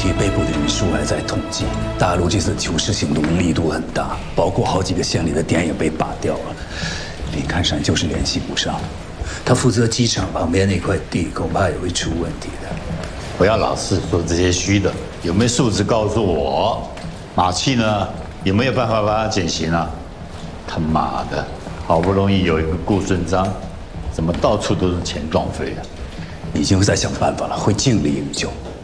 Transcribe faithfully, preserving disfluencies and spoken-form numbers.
体被捕的人数还在统计。大陆这次救市行动力度很大，包括好几个县里的电也被拔掉了。林看山就是联系不上，他负责机场旁边那块地，恐怕也会出问题的。 不要老是说这些虚的，有没有数字告诉我？马契呢？有没有办法把他减刑啊？他妈的，好不容易有一个顾顺章，怎么到处都是钱撞飞啊？ 已经在想办法了，会尽力营救。